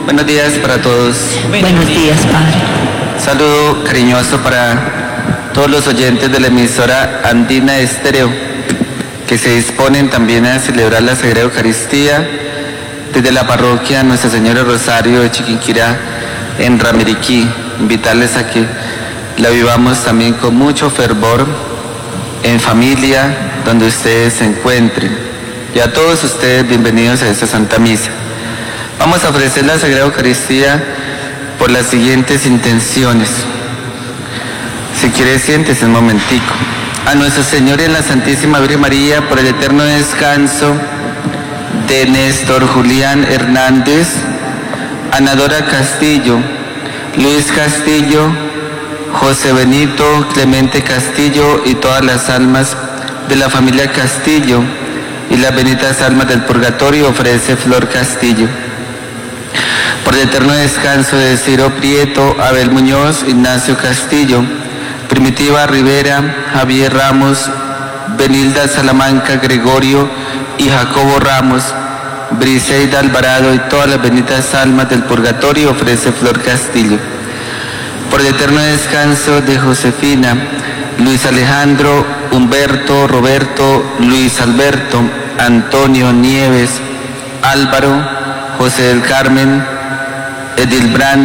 Buenos días para todos. Buenos días, Padre. Saludo cariñoso para todos los oyentes de la emisora Andina Estéreo, que se disponen también a celebrar la Sagrada Eucaristía desde la parroquia Nuestra Señora Rosario de Chiquinquirá en Ramiriquí. Invitarles a que la vivamos también con mucho fervor, en familia, donde ustedes se encuentren. Y a todos ustedes, bienvenidos a esta Santa Misa. Vamos a ofrecer la Sagrada Eucaristía por las siguientes intenciones. Si quiere, siéntese un momentico. A Nuestro Señor y a la Santísima Virgen María, por el eterno descanso de Néstor Julián Hernández, Ana Dora Castillo, Luis Castillo, José Benito, Clemente Castillo y todas las almas de la familia Castillo y las benditas almas del purgatorio, ofrece Flor Castillo. Por el eterno descanso de Ciro Prieto, Abel Muñoz, Ignacio Castillo, Primitiva Rivera, Javier Ramos, Benilda Salamanca, Gregorio y Jacobo Ramos, Briseida Alvarado y todas las benditas almas del purgatorio, ofrece Flor Castillo. Por el eterno descanso de Josefina, Luis Alejandro, Humberto, Roberto, Luis Alberto, Antonio Nieves, Álvaro, José del Carmen, Edilbrand,